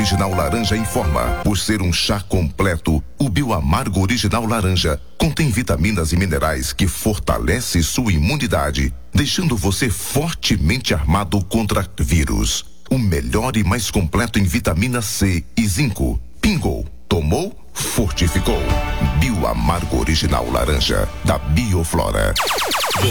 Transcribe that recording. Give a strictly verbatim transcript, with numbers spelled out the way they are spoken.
Original Laranja informa, por ser um chá completo, o Bioamargo Original Laranja contém vitaminas e minerais que fortalecem sua imunidade, deixando você fortemente armado contra vírus. O melhor e mais completo em vitamina C e zinco. Pingou, tomou, fortificou. Bioamargo Original Laranja, da Bioflora.